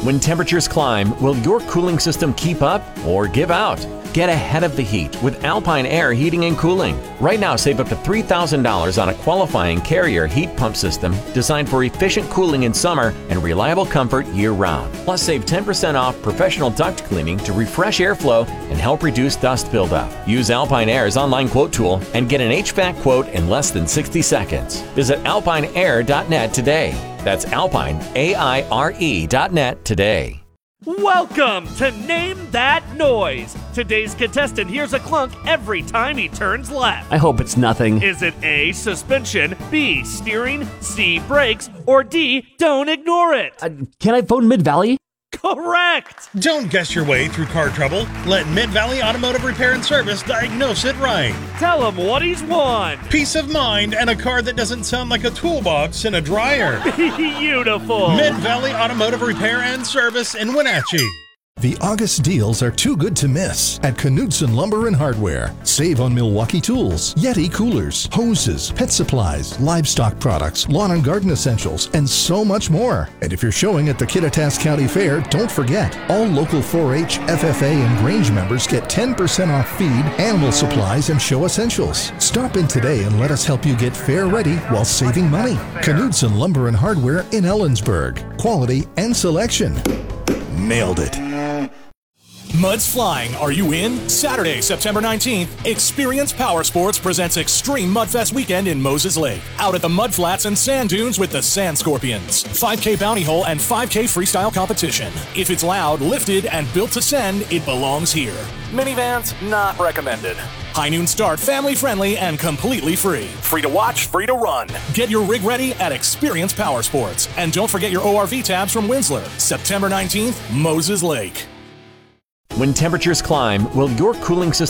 When temperatures climb, will your cooling system keep up or give out? Get ahead of the heat with Alpine Air Heating and Cooling. Right now, save up to $3,000 on a qualifying Carrier heat pump system designed for efficient cooling in summer and reliable comfort year-round. Plus, save 10% off professional duct cleaning to refresh airflow and help reduce dust buildup. Use Alpine Air's online quote tool and get an HVAC quote in less than 60 seconds. Visit alpineair.net today. That's alpineaire.net today. Welcome to Name That Noise. Today's contestant hears a clunk every time he turns left. I hope it's nothing. Is it A, suspension, B, steering, C, brakes, or D, don't ignore it? Can I phone Mid-Valley? Correct! Don't guess your way through car trouble. Let Mid-Valley Automotive Repair and Service diagnose it right. Tell him what he's won. Peace of mind and a car that doesn't sound like a toolbox in a dryer. Beautiful. Mid-Valley Automotive Repair and Service in Wenatchee. The August deals are too good to miss at Knudsen Lumber and Hardware. Save on Milwaukee tools, Yeti coolers, hoses, pet supplies, livestock products, lawn and garden essentials, and so much more. And if you're showing at the Kittitas County Fair, don't forget, all local 4-H, FFA, and Grange members get 10% off feed, animal supplies, and show essentials. Stop in today and let us help you get fair ready while saving money. Knudsen Lumber and Hardware in Ellensburg. Quality and selection. Nailed it. Mud's Flying, are you in? Saturday, September 19th, Experience Power Sports presents Extreme Mudfest Weekend in Moses Lake. Out at the mud flats and sand dunes with the Sand Scorpions. 5K bounty hole and 5K freestyle competition. If it's loud, lifted, and built to send, it belongs here. Minivans, not recommended. High noon start, family friendly, and completely free. Free to watch, free to run. Get your rig ready at Experience Power Sports. And don't forget your ORV tabs from Winsler. September 19th, Moses Lake. When temperatures climb, will your cooling system